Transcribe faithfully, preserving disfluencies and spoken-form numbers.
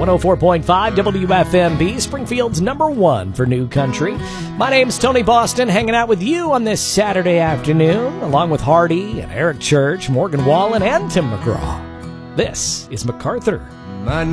one oh four point five W F M B, Springfield's number one for new country. My name's Tony Boston, hanging out with you on this Saturday afternoon, along with Hardy and Eric Church, Morgan Wallen, and Tim McGraw. This is MacArthur. My